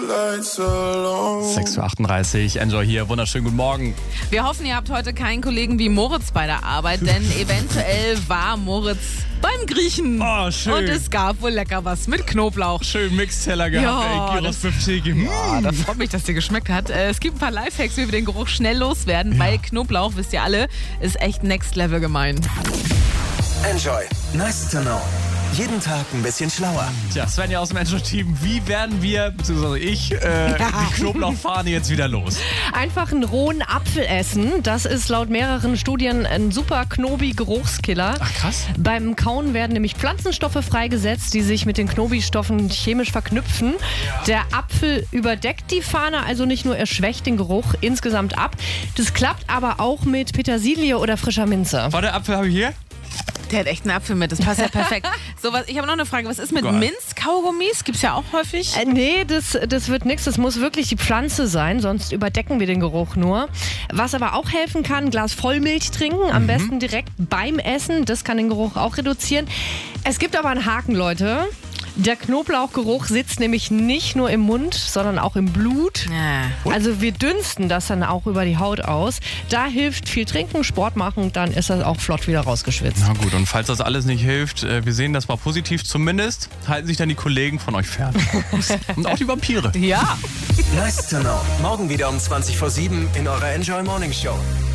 6:38 Uhr, Enjoy hier, wunderschönen guten Morgen. Wir hoffen, ihr habt heute keinen Kollegen wie Moritz bei der Arbeit, denn eventuell war Moritz beim Griechen. Oh, schön. Und es gab wohl lecker was mit Knoblauch. Schön Mixteller gehabt, Ja, Gyros Pfeffig. Ja, das freut mich, dass dir geschmeckt hat. Es gibt ein paar Lifehacks, wie wir den Geruch schnell loswerden, weil Knoblauch, wisst ihr alle, ist echt next level gemein. Enjoy. Nice to know. Jeden Tag ein bisschen schlauer. Tja, Svenja aus dem Enjoy-Team, wie werden wir, beziehungsweise ich, die Knoblauchfahne jetzt wieder los? Einfach einen rohen Apfel essen. Das ist laut mehreren Studien ein super Knobi-Geruchskiller. Ach, krass. Beim Kauen werden nämlich Pflanzenstoffe freigesetzt, die sich mit den Knobi-Stoffen chemisch verknüpfen. Der Apfel überdeckt die Fahne, also nicht nur er schwächt den Geruch insgesamt ab. Das klappt aber auch mit Petersilie oder frischer Minze. Warte, Apfel habe ich hier. Der hat echt einen Apfel mit, das passt ja perfekt. Ich habe noch eine Frage, was ist mit Minzkaugummis? Gibt's ja auch häufig. Nee, das wird nichts. Das muss wirklich die Pflanze sein, sonst überdecken wir den Geruch nur. Was aber auch helfen kann, ein Glas Vollmilch trinken, am besten direkt beim Essen. Das kann den Geruch auch reduzieren. Es gibt aber einen Haken, Leute. Der Knoblauchgeruch sitzt nämlich nicht nur im Mund, sondern auch im Blut. Also wir dünsten das dann auch über die Haut aus. Da hilft viel trinken, Sport machen, dann ist das auch flott wieder rausgeschwitzt. Na gut, und falls das alles nicht hilft, wir sehen das mal positiv, zumindest halten sich dann die Kollegen von euch fern. Und auch die Vampire. Ja. Nice to know. Morgen wieder um 20:07 in eurer Enjoy Morning Show.